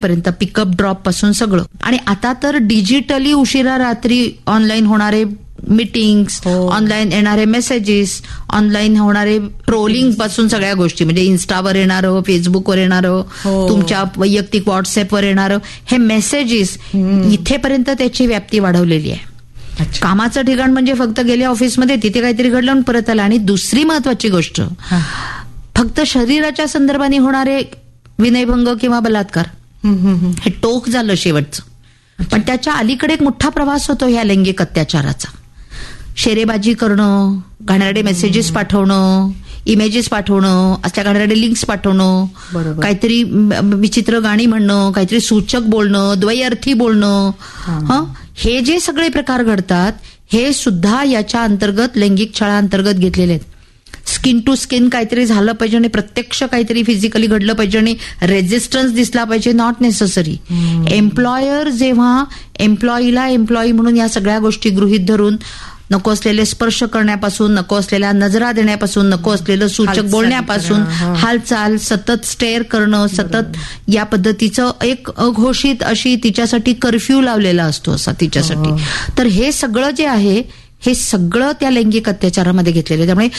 पर्यंत pickup drop पासून सगळं. आणि आता तर डिजिटली उशिरा रात्री ऑनलाईन होणारे मीटिंग्स, ऑनलाईन येणारे मेसेजेस, ऑनलाईन होणारे ट्रोलिंग पासून सगळ्या गोष्टी, म्हणजे इन्स्टावर येणारं, फेसबुकवर येणारं, तुमच्या वैयक्तिक व्हॉट्सअपवर येणारं हे मेसेजेस, इथेपर्यंत त्याची व्याप्ती वाढवलेली आहे. कामाचं ठिकाण म्हणजे फक्त गेले ऑफिसमध्ये, तिथे काहीतरी घडलं आणि परत आलं. आणि दुसरी महत्वाची गोष्ट, फक्त शरीराच्या संदर्भाने होणारे विनयभंग किंवा बलात्कार हे टोक झालं शेवटचं. पण त्याच्या अलीकडे एक मोठा प्रवास होतो ह्या लैंगिक अत्याचाराचा. शेरेबाजी करणं, घाणेरडे मेसेजेस पाठवणं, इमेजेस पाठवणं, असल्या घाणेरडे लिंक्स पाठवणं, काहीतरी विचित्र गाणी म्हणणं, काहीतरी सूचक बोलणं, द्वैअर्थी बोलणं, हे जे सगळे प्रकार घडतात हे सुद्धा याच्या अंतर्गत लैंगिक छळा अंतर्गत घेतलेले आहेत. स्किन टू स्किन काहीतरी झालं पाहिजे आणि प्रत्यक्ष काहीतरी फिजिकली घडलं पाहिजे आणि रेझिस्टन्स दिसला पाहिजे, नॉट नेसेसरी. एम्प्लॉयर जेव्हा एम्प्लॉईला एम्प्लॉई म्हणून या सगळ्या गोष्टी गृहीत धरून नको असलेले स्पर्श करण्यापासून, नको असलेल्या नजरा देण्यापासून, नको असलेलं सूचक बोलण्यापासून, हालचाल, सतत स्टेअर करणं, सतत या पद्धतीचं एक अघोषित अशी तिच्यासाठी कर्फ्यू लावलेला असतो असा तिच्यासाठी. तर हे सगळं जे आहे हे सगळं त्या लैंगिक अत्याचारामध्ये घेतलेलं आहे. त्यामुळे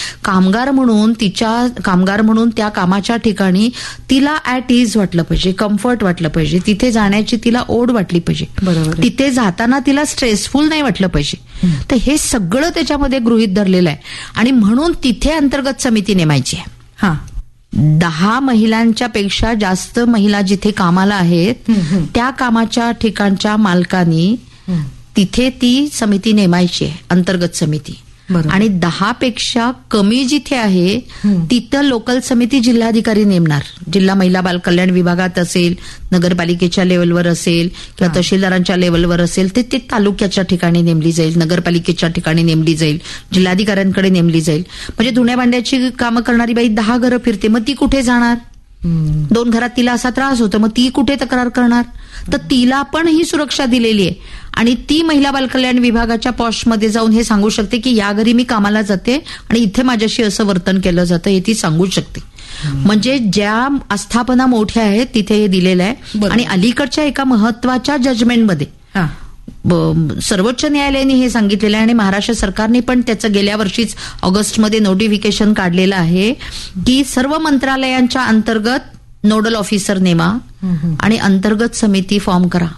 कामगार म्हणून त्या कामाच्या ठिकाणी तिला ऍट इज वाटलं पाहिजे, कम्फर्ट वाटलं पाहिजे, तिथे जाण्याची तिला ओढ वाटली पाहिजे, तिथे जाताना तिला स्ट्रेसफुल नाही वाटलं पाहिजे. तर हे सगळं त्याच्यामध्ये गृहीत धरलेलं आहे. आणि म्हणून तिथे अंतर्गत समिती नेमायची आहे. 10 महिलांच्या पेक्षा जास्त महिला जिथे कामाला आहेत त्या कामाच्या ठिकाणच्या मालकांनी तिथे ती समिती नेमायची आहे, अंतर्गत समिती. आणि 10 पेक्षा कमी जिथे आहे तिथं लोकल समिती जिल्हाधिकारी नेमणार. जिल्हा महिला बाल कल्याण विभागात असेल, नगरपालिकेच्या लेवलवर असेल किंवा तहसीलदारांच्या लेवलवर असेल, ते तालुक्याच्या ठिकाणी नेमली जाईल, नगरपालिकेच्या ठिकाणी नेमली जाईल, जिल्हाधिकाऱ्यांकडे नेमली जाईल. म्हणजे धुण्या भांड्याची कामं करणारी बाई 10 घरं फिरते, मग ती कुठे जाणार? 2 घरात तिला असा त्रास होतो, मग ती कुठे तक्रार करणार? तर तिला पण ही सुरक्षा दिलेली आहे. आणि ती महिला बालकल्याण विभागाच्या पॉशमध्ये जाऊन हे सांगू शकते की या घरी मी कामाला जाते आणि इथे माझ्याशी असं वर्तन केलं जातं, हे ती सांगू शकते. म्हणजे ज्या आस्थापना मोठ्या आहेत तिथे हे दिलेलं आहे. आणि अलीकडच्या एका महत्वाच्या जजमेंटमध्ये सर्वोच्च न्यायालयाने हे सांगितलेलं आहे आणि महाराष्ट्र सरकारने पण त्याचं गेल्या वर्षीच ऑगस्टमध्ये नोटिफिकेशन काढलेलं आहे की सर्व मंत्रालयांच्या अंतर्गत नोडल ऑफिसर नेमा आणि अंतर्गत समिती फॉर्म करा.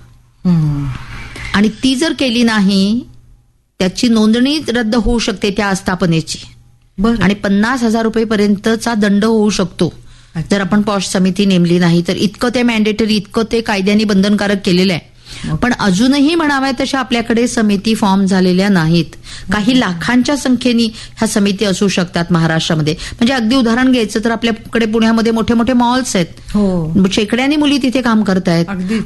आणि ती जर केली नाही त्याची नोंदणी रद्द होऊ शकते त्या आस्थापनेची. आणि 50,000 रुपयेपर्यंतचा दंड होऊ शकतो जर आपण पॉश समिती नेमली नाही तर. इतकं ते मॅन्डेटरी, इतकं ते कायद्याने बंधनकारक केलेलं आहे. पण अजूनही म्हणाव्या तशा आपल्याकडे समिती फॉर्म झालेल्या नाहीत. काही लाखांच्या संख्येने ह्या समिती असू शकतात महाराष्ट्रामध्ये. म्हणजे अगदी उदाहरण घ्यायचं तर आपल्याकडे पुण्यामध्ये मोठे मोठे मॉल्स आहेत, शेकड्यांनी मुली तिथे काम करतायत.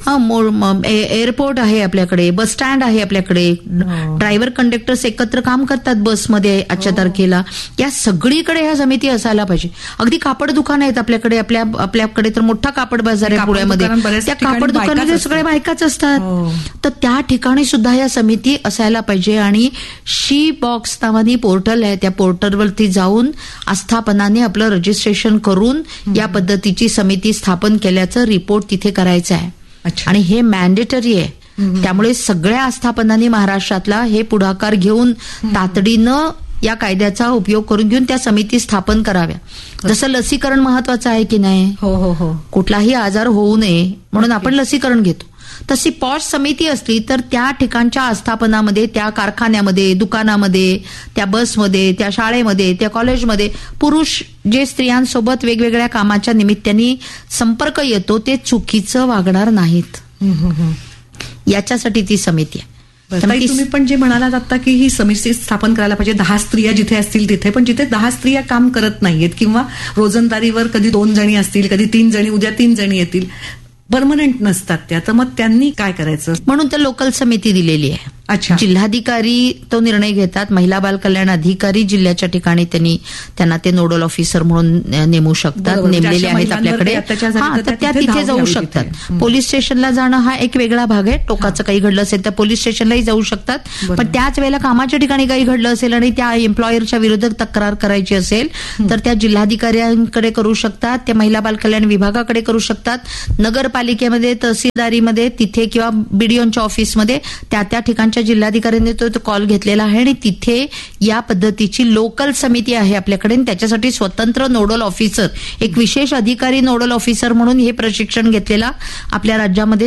एअरपोर्ट आहे आपल्याकडे, बस स्टँड आहे आपल्याकडे, ड्रायव्हर कंडक्टर्स एकत्र काम करतात बसमध्ये आजच्या तारखेला. या सगळीकडे ह्या समिती असायला पाहिजे. अगदी कापड दुकान आहेत आपल्याकडे, आपल्याकडे तर मोठा कापड बाजार आहे पुण्यामध्ये, त्या कापड दुकानामध्ये सगळे बायकाच असतात. तर त्या ठिकाणी सुद्धा या समिती असायला पाहिजे. आणि शी बॉक्स नावानी पोर्टल आहे, त्या पोर्टलवरती जाऊन आस्थापनाने आपलं रजिस्ट्रेशन करून या पद्धतीची समिती स्थापन केल्याचं रिपोर्ट तिथे करायचा आहे. आणि हे मॅन्डेटरी आहे. त्यामुळे सगळ्या आस्थापनांनी महाराष्ट्रातला हे पुढाकार घेऊन तातडीनं या कायद्याचा उपयोग करून घेऊन त्या समिती स्थापन कराव्या. जसं लसीकरण महत्वाचं आहे की नाही, कुठलाही आजार होऊ नये म्हणून आपण लसीकरण घेतो, तशी पॉश समिती असली तर त्या ठिकाणच्या आस्थापनामध्ये, त्या कारखान्यामध्ये, दुकानामध्ये, त्या बसमध्ये, त्या शाळेमध्ये, त्या कॉलेजमध्ये पुरुष जे स्त्रियांसोबत वेगवेगळ्या कामाच्या निमित्ताने संपर्क येतो ते चुकीचं वागणार नाहीत. याच्यासाठी ती समिती आहे. तुम्ही पण जे म्हणालात आता की ही समिती स्थापन करायला पाहिजे 10 स्त्रिया जिथे असतील तिथे, पण जिथे 10 स्त्रिया काम करत नाहीयेत किंवा रोजंदारीवर कधी 2 जणी असतील, कधी 3 जणी, उद्या 3 जणी येतील, परमनंट नसतात त्या, तर मग त्यांनी काय करायचं? म्हणून तर लोकल समिती दिलेली आहे. अच्छा. जिल्हाधिकारी तो निर्णय घेतात. महिला बाल कल्याण अधिकारी जिल्ह्याच्या ठिकाणी त्यांना ते नोडल ऑफिसर म्हणून नेमू शकतात. नेमलेले आहेत आपल्याकडे. तर त्या तिथे जाऊ शकतात. पोलीस स्टेशनला जाणं हा एक वेगळा भाग आहे. टोकाचं काही घडलं असेल तर पोलीस स्टेशनलाही जाऊ शकतात. पण त्याच वेळेला कामाच्या ठिकाणी काही घडलं असेल आणि त्या एम्प्लॉयरच्या विरोधात तक्रार करायची असेल तर त्या जिल्हाधिकाऱ्यांकडे करू शकतात. त्या महिला बाल कल्याण विभागाकडे करू शकतात. नगरपालिकेमध्ये, तहसीलदारीमध्ये तिथे किंवा बीडीओच्या ऑफिसमध्ये त्या ठिकाणच्या जिल्हाधिकाऱ्यांनी तो कॉल घेतलेला आहे आणि तिथे या पद्धतीची लोकल समिती आहे आपल्याकडे. त्याच्यासाठी स्वतंत्र नोडल ऑफिसर, एक विशेष अधिकारी नोडल ऑफिसर म्हणून हे प्रशिक्षण घेतलेला आपल्या राज्यामध्ये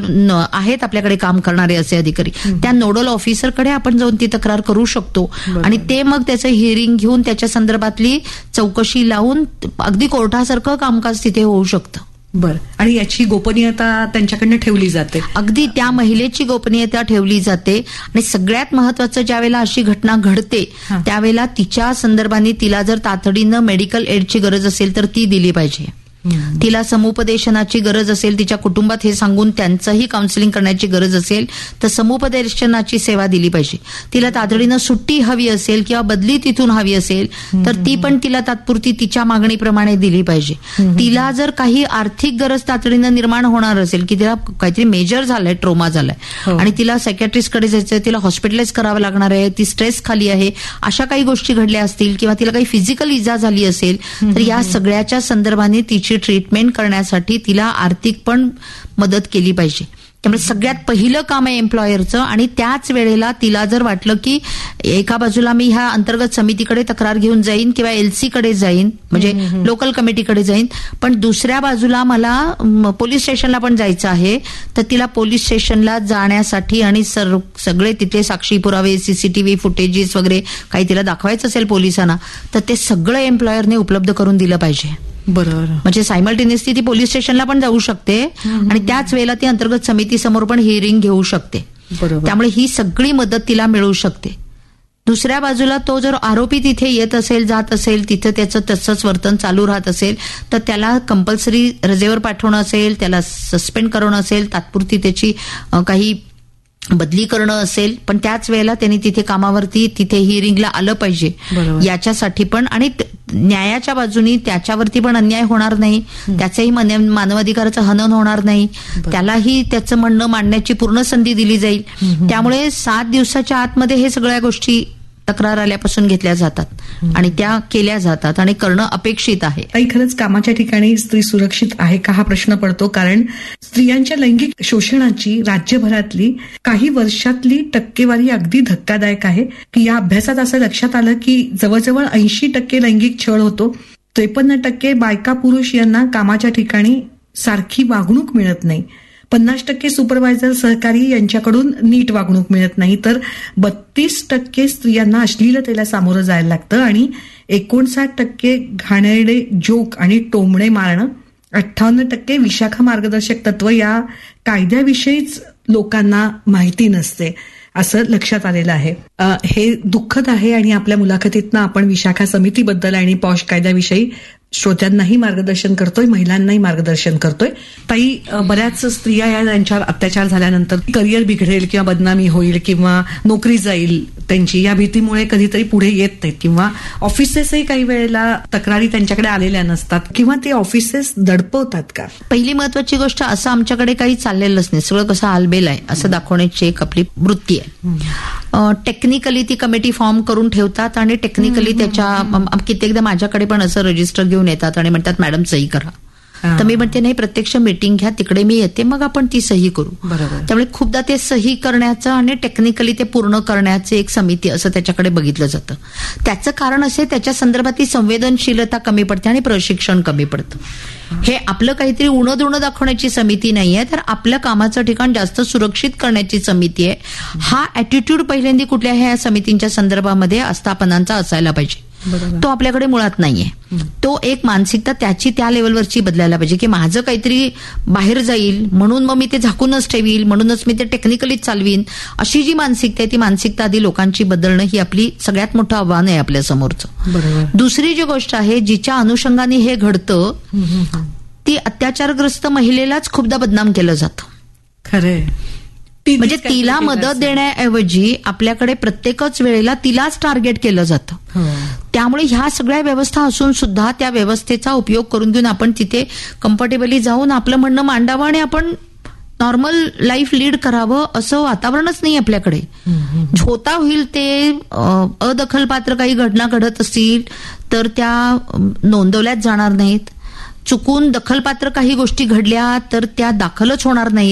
आहेत आपल्याकडे काम करणारे असे अधिकारी. त्या नोडल ऑफिसरकडे आपण जाऊन ती तक्रार करू शकतो आणि ते मग त्याचं हिअरिंग घेऊन त्याच्या संदर्भातली चौकशी लावून अगदी कोर्टासारखं कामकाज तिथे होऊ शकतं. बरं. आणि याची गोपनीयता त्यांच्याकडनं ठेवली जाते. अगदी त्या महिलेची गोपनीयता ठेवली जाते. आणि सगळ्यात महत्वाचं, ज्या वेळेला अशी घटना घडते त्यावेळेला तिच्या संदर्भाने तिला जर तातडीनं मेडिकल एडची गरज असेल तर ती दिली पाहिजे. तिला समुपदेशनाची गरज असेल, तिच्या कुटुंबात हे सांगून त्यांचंही काउन्सिलिंग करण्याची गरज असेल तर समुपदेशनाची सेवा दिली पाहिजे. तिला तातडीनं सुट्टी हवी असेल किंवा बदली तिथून हवी असेल तर ती पण तिला तात्पुरती तिच्या मागणीप्रमाणे दिली पाहिजे. तिला जर काही आर्थिक गरज तातडीनं निर्माण होणार असेल की तिला काहीतरी मेजर झालंय, ट्रोमा झालाय आणि तिला सायकॅट्रिस्टकडे जायचंय, तिला हॉस्पिटलाइज करावं लागणार आहे, ती स्ट्रेस खाली आहे, अशा काही गोष्टी घडल्या असतील किंवा तिला काही फिजिकल इजा झाली असेल तर या सगळ्याच्या संदर्भाने तिची ट्रीटमेंट करण्यासाठी तिला आर्थिक पण मदत केली पाहिजे. त्यामुळे सगळ्यात पहिलं काम आहे एम्प्लॉयरचं. आणि त्याच वेळेला तिला जर वाटलं की एका बाजूला मी ह्या अंतर्गत समितीकडे तक्रार घेऊन जाईन किंवा एलसी कडे जाईन, म्हणजे लोकल कमिटीकडे जाईन, पण दुसऱ्या बाजूला मला पोलीस स्टेशनला पण जायचं आहे तर तिला पोलीस स्टेशनला जाण्यासाठी आणि सगळे तिथे साक्षी पुरावे, सीसीटीव्ही फुटेजेस वगैरे काही तिला दाखवायचं असेल पोलिसांना तर ते सगळं एम्प्लॉयरने उपलब्ध करून दिलं पाहिजे. बरोबर. म्हणजे सायमल्टेनियसली ती पोलीस स्टेशनला पण जाऊ शकते आणि त्याच वेळेला ती अंतर्गत समितीसमोर पण हिअरिंग घेऊ शकते. त्यामुळे ही सगळी मदत तिला मिळू शकते. दुसऱ्या बाजूला तो जर आरोपी तिथे येत असेल, जात असेल, तिथं त्याचं तसंच वर्तन चालू राहत असेल तर त्याला कंपल्सरी रजेवर पाठवणं असेल, त्याला सस्पेंड करणं असेल, तात्पुरती त्याची काही बदली करणं असेल, पण त्याच वेळेला त्यांनी तिथे कामावरती तिथे हिअरिंगला आलं पाहिजे याच्यासाठी पण. आणि न्यायाच्या बाजूनी त्याच्यावरती पण अन्याय होणार नाही, त्याचंही मानवाधिकाराचं हनन होणार नाही, त्यालाही त्याचं म्हणणं मांडण्याची पूर्ण संधी दिली जाईल. त्यामुळे 7 दिवसाच्या आतमध्ये हे सगळ्या गोष्टी तक्रार आल्यापासून घेतल्या जातात आणि त्या केल्या जातात आणि करणं अपेक्षित आहे. काही खरंच कामाच्या ठिकाणी स्त्री सुरक्षित आहे का हा प्रश्न पडतो. कारण स्त्रियांच्या लैंगिक शोषणाची राज्यभरातली काही वर्षातली टक्केवारी अगदी धक्कादायक आहे की या अभ्यासात असं लक्षात आलं की जवळजवळ 80% लैंगिक छळ होतो. 53% बायका पुरुष यांना कामाच्या ठिकाणी सारखी वागणूक मिळत नाही. 50% सुपरवायझर सहकारी यांच्याकडून नीट वागणूक मिळत नाही. तर 32% स्त्रियांना अश्लीलतेला सामोरं जायला लागतं आणि 59% घाणेरडे जोक आणि टोमणे मारणं, 58% विशाखा मार्गदर्शक तत्व या कायद्याविषयीच लोकांना माहिती नसते असं लक्षात आलेलं आहे. हे दुःखद आहे आणि आपल्या मुलाखतीतनं आपण विशाखा समितीबद्दल आणि पॉश कायद्याविषयी श्रोत्यांनाही मार्गदर्शन करतोय, महिलांनाही मार्गदर्शन करतोय. ताई, बऱ्याच स्त्रिया यांच्यावर अत्याचार झाल्यानंतर करिअर बिघडेल किंवा बदनामी होईल किंवा नोकरी जाईल त्यांची, या भीतीमुळे कधीतरी पुढे येत नाहीत किंवा ऑफिसेसही काही वेळेला तक्रारी त्यांच्याकडे आलेल्या नसतात किंवा ते ऑफिसेस दडपवतात का? पहिली महत्वाची गोष्ट, असं आमच्याकडे काही चाललेलंच नाही, सगळं कसं आलबेल आहे असं दाखवण्याची एक आपली वृत्ती आहे. टेक्निकली ती कमिटी फॉर्म करून ठेवतात आणि टेक्निकली त्याच्या कित्येकदा माझ्याकडे पण असं रजिस्टर घेऊन येतात आणि म्हणतात मॅडम सही करा. तर मी म्हणते नाही, प्रत्यक्ष मीटिंग घ्या, तिकडे मी येते, मग आपण ती सही करू. त्यामुळे खूपदा ते सही करण्याचं आणि टेक्निकली ते पूर्ण करण्याचं एक समिती असं त्याच्याकडे बघितलं जातं. त्याचं कारण असे, त्याच्या संदर्भातली संवेदनशीलता कमी पडते आणि प्रशिक्षण कमी पडतं. हे आपलं काहीतरी उणं दुणं दाखवण्याची समिती नाहीये, तर आपल्या कामाचं ठिकाण जास्त सुरक्षित करण्याची समिती आहे. हा ऍटिट्यूड पहिल्यांदा कुठल्या ह्या समितींच्या संदर्भामध्ये आस्थापनांचा असायला पाहिजे. तो आपल्याकडे मुळात नाहीये. तो एक मानसिकता त्याची त्या लेवलवरची बदलायला पाहिजे की माझं काहीतरी बाहेर जाईल म्हणून मग मी ते झाकूनच ठेवील, म्हणूनच मी ते टेक्निकलीच चालवीन, अशी जी मानसिकता आहे ती मानसिकता आधी लोकांची बदलणं ही आपली सगळ्यात मोठं आव्हान आहे आपल्या समोरचं. दुसरी जी गोष्ट आहे जिच्या अनुषंगाने हे घडतं ती अत्याचारग्रस्त महिलेलाच खूपदा बदनाम केलं जातं. खरंय. म्हणजे तिला मदत देण्याऐवजी आपल्याकडे प्रत्येकच वेळेला तिलाच टार्गेट केलं जातं. त्यामुळे ह्या सगळ्या व्यवस्था असून सुद्धा त्या व्यवस्थेचा उपयोग करून घेऊन आपण तिथे कम्फर्टेबली जाऊन आपलं म्हणणं मांडावं आणि आपण नॉर्मल लाईफ लीड करावं असं वातावरणच नाही आपल्याकडे. होता होईल ते अदखलपात्र काही घटना घडत असतील तर त्या नोंदवल्याच जाणार नाहीत. चुकून दखलपात्र काही गोष्टी घडल्या तर त्या दाखलच होणार नाहीत.